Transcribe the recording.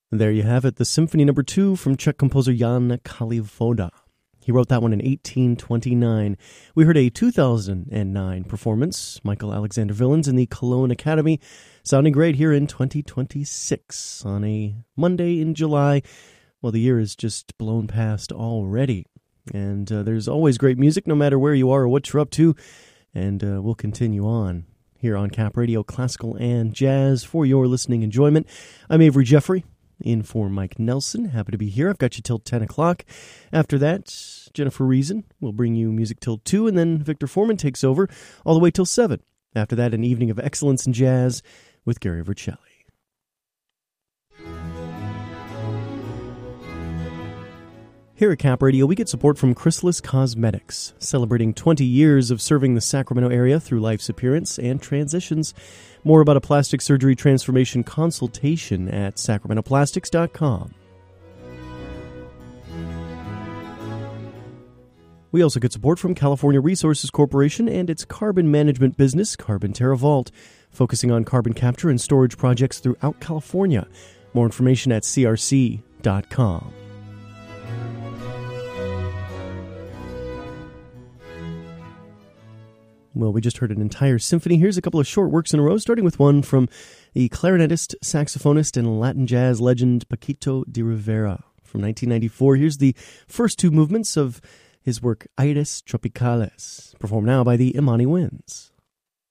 There you have it, the Symphony No. 2 from Czech composer Jan Kalivoda. He wrote that one in 1829. We heard a 2009 performance, Michael Alexander Villains in the Cologne Academy, sounding great here in 2026 on a Monday in July. Well, the year is just blown past already. And there's always great music, no matter where you are or what you're up to. And we'll continue on here on Cap Radio, classical and jazz, for your listening enjoyment. I'm Avery Jeffrey, in for Mike Nelson. Happy to be here. I've got you till 10 o'clock. After that, Jennifer Reason will bring you music till 2, and then Victor Foreman takes over all the way till 7. After that, an evening of excellence in jazz with Gary Vercelli. Here at Cap Radio, we get support from Chrysalis Cosmetics, celebrating 20 years of serving the Sacramento area through life's appearance and transitions. More about a plastic surgery transformation consultation at sacramentoplastics.com. We also get support from California Resources Corporation and its carbon management business, Carbon TerraVault, focusing on carbon capture and storage projects throughout California. More information at crc.com. Well, we just heard an entire symphony. Here's a couple of short works in a row, starting with one from the clarinetist, saxophonist, and Latin jazz legend Paquito de Rivera from 1994. Here's the first two movements of his work, Aires Tropicales, performed now by the Imani Winds.